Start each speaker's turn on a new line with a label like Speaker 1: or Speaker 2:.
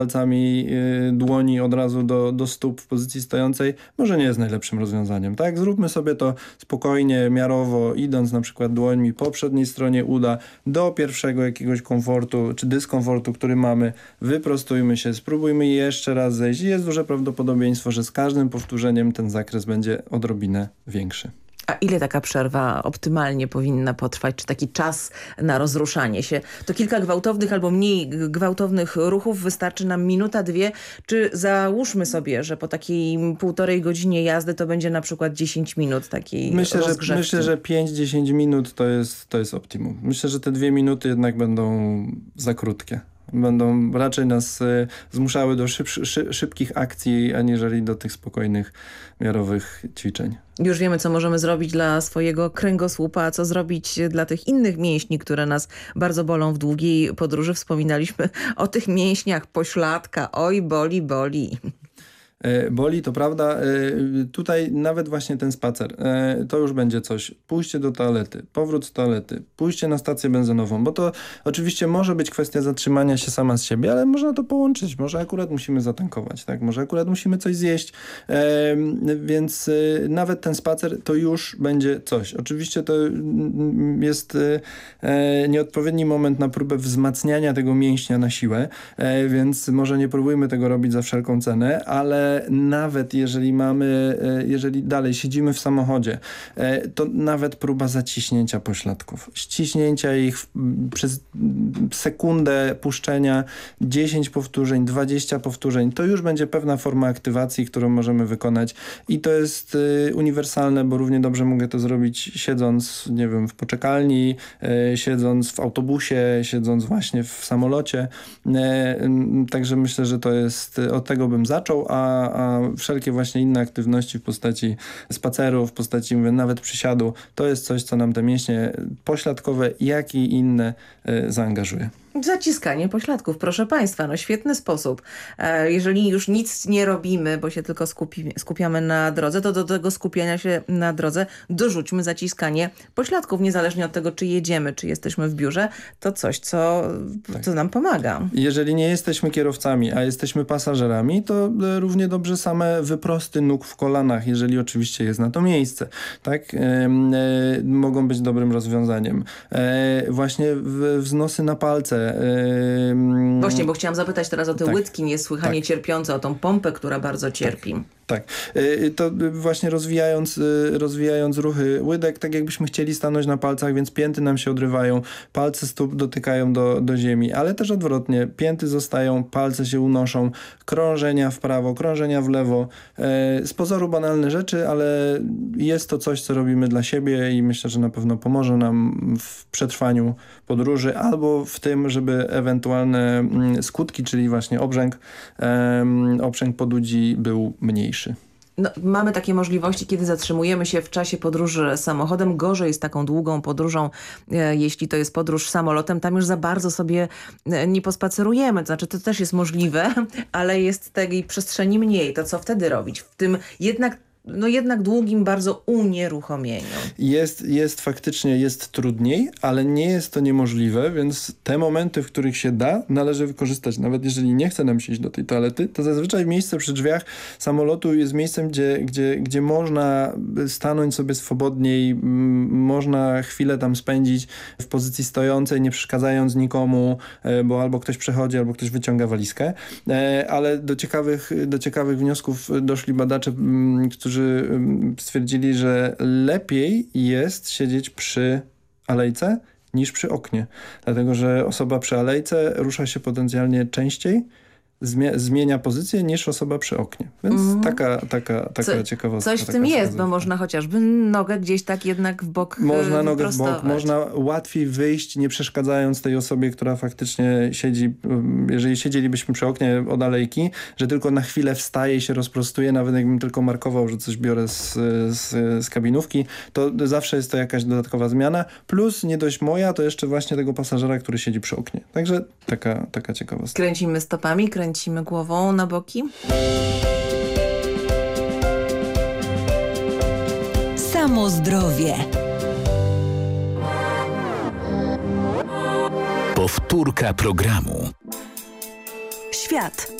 Speaker 1: palcami dłoni od razu do stóp w pozycji stojącej może nie jest najlepszym rozwiązaniem. Tak? Zróbmy sobie to spokojnie, miarowo, idąc na przykład dłońmi po przedniej stronie uda do pierwszego jakiegoś komfortu czy dyskomfortu, który mamy. Wyprostujmy się, spróbujmy jeszcze raz zejść i jest duże prawdopodobieństwo, że z każdym powtórzeniem ten zakres będzie odrobinę większy.
Speaker 2: A ile taka przerwa optymalnie powinna potrwać? Czy taki czas na rozruszanie się? To kilka gwałtownych albo mniej gwałtownych ruchów wystarczy nam minuta, dwie? Czy załóżmy sobie, że po takiej 1,5 godzinie jazdy to będzie na przykład 10 minut takiej rozgrzewki?
Speaker 1: Myślę, że 5-10 minut to jest optimum. Myślę, że te 2 minuty jednak będą za krótkie. Będą raczej nas zmuszały do szybkich akcji, aniżeli do tych spokojnych, miarowych ćwiczeń.
Speaker 2: Już wiemy, co możemy zrobić dla swojego kręgosłupa, a co zrobić dla tych innych mięśni, które nas bardzo bolą w długiej podróży. Wspominaliśmy o tych mięśniach pośladka. Oj, boli, boli.
Speaker 1: Boli, to prawda. Tutaj nawet właśnie ten spacer, to już będzie coś. Pójście do toalety, powrót z toalety, pójście na stację benzynową, bo to oczywiście może być kwestia zatrzymania się sama z siebie, ale można to połączyć. Może akurat musimy zatankować, tak? Może akurat musimy coś zjeść, więc nawet ten spacer to już będzie coś. Oczywiście to jest nieodpowiedni moment na próbę wzmacniania tego mięśnia na siłę, więc może nie próbujmy tego robić za wszelką cenę, ale nawet jeżeli dalej siedzimy w samochodzie, to nawet próba zaciśnięcia pośladków, ściśnięcia ich przez sekundę, puszczenia, 10 powtórzeń, 20 powtórzeń, to już będzie pewna forma aktywacji, którą możemy wykonać i to jest uniwersalne, bo równie dobrze mogę to zrobić siedząc, nie wiem, w poczekalni, siedząc w autobusie, siedząc właśnie w samolocie. Także myślę, że to jest, od tego bym zaczął, a wszelkie właśnie inne aktywności w postaci spaceru, w postaci nawet przysiadu, to jest coś, co nam te mięśnie pośladkowe, jak i inne zaangażuje.
Speaker 2: Zaciskanie pośladków, proszę Państwa, no świetny sposób. Jeżeli już nic nie robimy, bo się tylko skupiamy na drodze, to do tego skupiania się na drodze dorzućmy zaciskanie pośladków, niezależnie od tego, czy jedziemy, czy jesteśmy w biurze, to coś, co nam pomaga.
Speaker 1: Jeżeli nie jesteśmy kierowcami, a jesteśmy pasażerami, to równie dobrze same wyprosty nóg w kolanach, jeżeli oczywiście jest na to miejsce, tak? Mogą być dobrym rozwiązaniem. Właśnie wznosy na palce.
Speaker 2: Właśnie, bo chciałam zapytać teraz o te łydki niesłychanie cierpiące, o tą pompę, która bardzo cierpi.
Speaker 1: Tak. To właśnie rozwijając ruchy łydek, tak jakbyśmy chcieli stanąć na palcach, więc pięty nam się odrywają, palce stóp dotykają do ziemi, ale też odwrotnie. Pięty zostają, palce się unoszą, krążenia w prawo, krążenia w lewo. Z pozoru banalne rzeczy, ale jest to coś, co robimy dla siebie i myślę, że na pewno pomoże nam w przetrwaniu podróży albo w tym, żeby ewentualne skutki, czyli właśnie obrzęk podudzi był mniejszy.
Speaker 2: No, mamy takie możliwości, kiedy zatrzymujemy się w czasie podróży samochodem. Gorzej z taką długą podróżą, jeśli to jest podróż samolotem. Tam już za bardzo sobie nie pospacerujemy. To znaczy, to też jest możliwe, ale jest tej przestrzeni mniej. To co wtedy robić? W tym jednak długim bardzo unieruchomieniu.
Speaker 1: Faktycznie jest trudniej, ale nie jest to niemożliwe, więc te momenty, w których się da, należy wykorzystać. Nawet jeżeli nie chce nam się iść do tej toalety, to zazwyczaj miejsce przy drzwiach samolotu jest miejscem, gdzie można stanąć sobie swobodniej, można chwilę tam spędzić w pozycji stojącej, nie przeszkadzając nikomu, bo albo ktoś przechodzi, albo ktoś wyciąga walizkę. Ale do ciekawych wniosków doszli badacze, którzy stwierdzili, że lepiej jest siedzieć przy alejce niż przy oknie. Dlatego, że osoba przy alejce rusza się potencjalnie częściej, zmienia pozycję niż osoba przy oknie. Więc taka ciekawostka.
Speaker 2: Coś w tym jest, bo można chociażby nogę gdzieś tak jednak w bok
Speaker 1: Można nogę w bok, można łatwiej wyjść, nie przeszkadzając tej osobie, która faktycznie siedzi, jeżeli siedzielibyśmy przy oknie od alejki, że tylko na chwilę wstaje i się rozprostuje, nawet jakbym tylko markował, że coś biorę z kabinówki, to zawsze jest to jakaś dodatkowa zmiana. Plus nie dość moja, to jeszcze właśnie tego pasażera, który siedzi przy oknie. Także taka ciekawostka.
Speaker 2: Kręcimy stopami, kręcimy głową na boki.
Speaker 3: Samo zdrowie.
Speaker 4: Powtórka programu.
Speaker 3: świat.